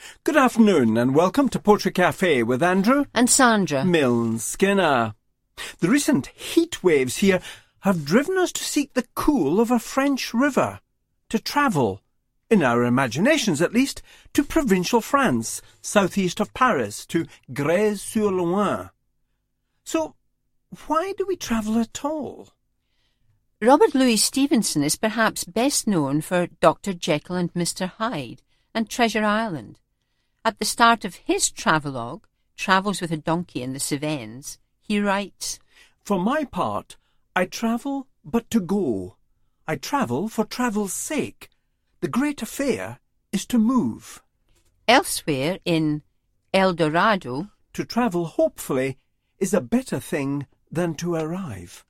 Good afternoon and welcome to Poetry Cafe with Andrew and Sandra Milne Skinner. The recent heat waves here have driven us to seek the cool of a French river, to travel, in our imaginations at least, to provincial France, southeast of Paris, to Grèze-sur-Loing. So, why do we travel at all? Robert Louis Stevenson is perhaps best known for Dr. Jekyll and Mr. Hyde and Treasure Island. At the start of his travelogue, Travels with a Donkey in the Cevennes, he writes, For my part, I travel but to go. I travel for travel's sake. The great affair is to move. Elsewhere in El Dorado, To travel hopefully is a better thing than to arrive.